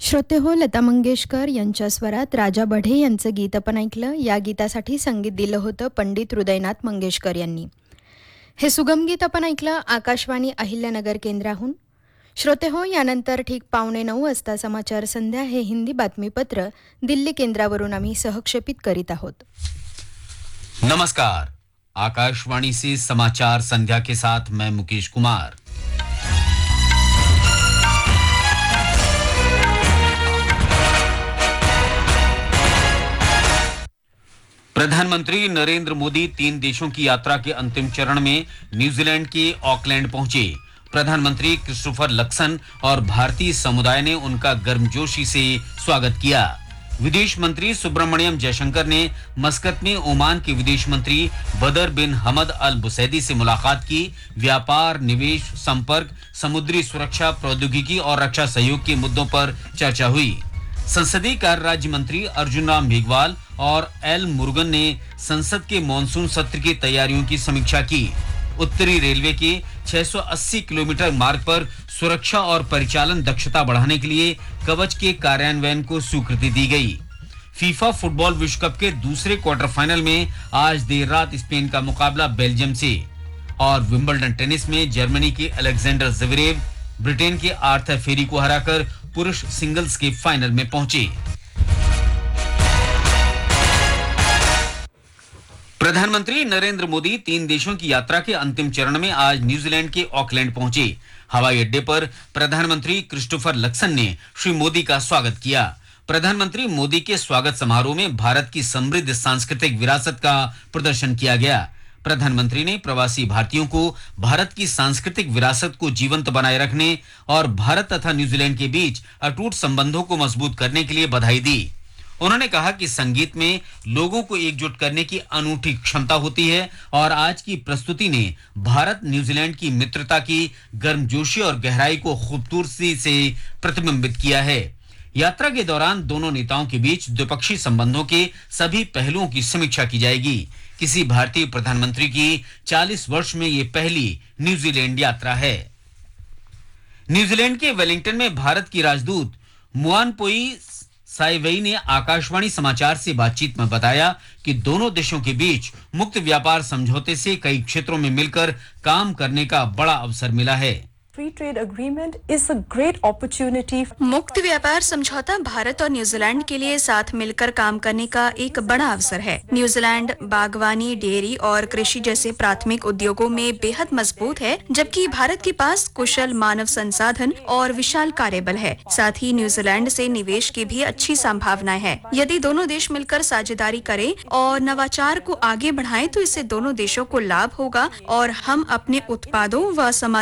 श्रोते हो, लता मंगेशकर यांच्या स्वरात राजा बढे यांचं गीत आपण ऐकलं. या गीतासाठी संगीत दिलं होतं पंडित हृदयनाथ मंगेशकर यांनी. हे सुगम गीत आपण ऐकलं आकाशवाणी अहिल्यानगर केंद्राहून. श्रोते हो, यानंतर ठीक 8:45 वाजता समाचार संध्या हे हिंदी बातमीपत्र दिल्ली केंद्रावरून आम्ही सहक्षेपित करीत आहोत. नमस्कार, आकाशवाणी से समाचार संध्या के साथ मैं मुकेश कुमार. प्रधानमंत्री नरेंद्र मोदी 3 देशों की यात्रा के अंतिम चरण में न्यूजीलैंड के ऑकलैंड पहुंचे. प्रधानमंत्री क्रिस्टोफर लक्सन और भारतीय समुदाय ने उनका गर्मजोशी से स्वागत किया. विदेश मंत्री सुब्रमण्यम जयशंकर ने मस्कत में ओमान के विदेश मंत्री बदर बिन हमद अल बुसैदी से मुलाकात की. व्यापार, निवेश, संपर्क, समुद्री सुरक्षा, प्रौद्योगिकी और रक्षा सहयोग के मुद्दों पर चर्चा हुई. संसदीय कार्य राज्य मंत्री अर्जुन राम मेघवाल और एल मुरुगन ने संसद के मॉनसून सत्र की तैयारियों की समीक्षा की. उत्तरी रेलवे के 680 किलोमीटर मार्ग पर सुरक्षा और परिचालन दक्षता बढ़ाने के लिए कवच के कार्यान्वयन को स्वीकृति दी गई. फीफा फुटबॉल विश्व कप के दूसरे क्वार्टर फाइनल में आज देर रात स्पेन का मुकाबला बेल्जियम से. और विंबलडन टेनिस में जर्मनी के अलेक्जेंडर ज़वेरेव ब्रिटेन के आर्थर फेरी को हराकर पुरुष सिंगल्स के फाइनल में पहुंचे. प्रधानमंत्री नरेंद्र मोदी 3 देशों की यात्रा के अंतिम चरण में आज न्यूजीलैंड के ऑकलैंड पहुंचे. हवाई अड्डे पर प्रधानमंत्री क्रिस्टोफर लक्सन ने श्री मोदी का स्वागत किया. प्रधानमंत्री मोदी के स्वागत समारोह में भारत की समृद्ध सांस्कृतिक विरासत का प्रदर्शन किया गया. प्रधानमंत्री ने प्रवासी भारतीयों को भारत की सांस्कृतिक विरासत को जीवंत बनाए रखने और भारत तथा न्यूजीलैंड के बीच अटूट संबंधों को मजबूत करने के लिए बधाई दी. उन्होंने कहा कि संगीत में लोगों को एकजुट करने की अनूठी क्षमता होती है और आज की प्रस्तुति ने भारत न्यूजीलैंड की मित्रता की गर्मजोशी और गहराई को खूबसूरती से प्रतिबिंबित किया है. यात्रा के दौरान दोनों नेताओं के बीच द्विपक्षीय संबंधों के सभी पहलुओं की समीक्षा की जाएगी. किसी भारतीय प्रधानमंत्री की 40 वर्ष में ये पहली न्यूजीलैंड यात्रा है. न्यूजीलैंड के वेलिंगटन में भारत की राजदूत मुआनपोई साइवेई ने आकाशवाणी समाचार से बातचीत में बताया कि दोनों देशों के बीच मुक्त व्यापार समझौते से कई क्षेत्रों में मिलकर काम करने का बड़ा अवसर मिला है. Free trade agreement is a great opportunity. मुक्त व्यापार समझौता भारत और न्यूजीलैंड के लिए साथ मिलकर काम करने का एक बड़ा अवसर है. न्यूजीलैंड बागवानी, डेयरी और कृषि जैसे प्राथमिक उद्योगों में बेहद मजबूत है, जबकि भारत के पास कुशल मानव संसाधन और विशाल कार्यबल है. साथ ही न्यूजीलैंड से निवेश की भी अच्छी संभावनाएं है. यदि दोनों देश मिलकर साझेदारी करें और नवाचार को आगे बढ़ाएं तो इससे दोनों देशों को लाभ होगा और हम अपने उत्पादों व समाज